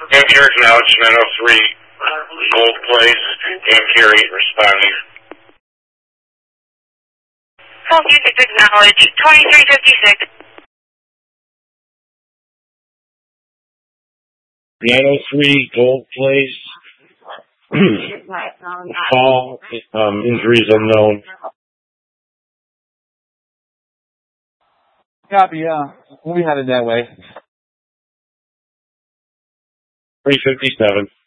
Enter acknowledgement 03, Gold Place, and Carrie responding. Full music acknowledge, 2356. 903, Gold Place. Fall, injuries unknown. Copy, we'll be headed that way. 357.